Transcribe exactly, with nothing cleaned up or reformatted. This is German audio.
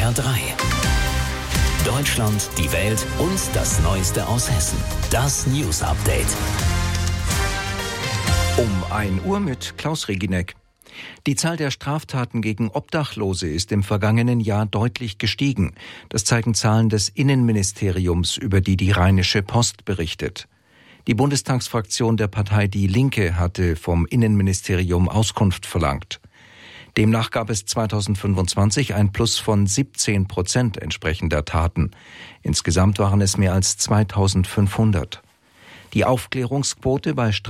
R drei. Deutschland, die Welt und das Neueste aus Hessen. Das News Update. Um ein Uhr mit Klaus Reginek. Die Zahl der Straftaten gegen Obdachlose ist im vergangenen Jahr deutlich gestiegen. Das zeigen Zahlen des Innenministeriums, über die die Rheinische Post berichtet. Die Bundestagsfraktion der Partei Die Linke hatte vom Innenministerium Auskunft verlangt. Demnach gab es zweitausendfünfundzwanzig ein Plus von siebzehn Prozent entsprechender Taten. Insgesamt waren es mehr als zweitausendfünfhundert. Die Aufklärungsquote bei Straftaten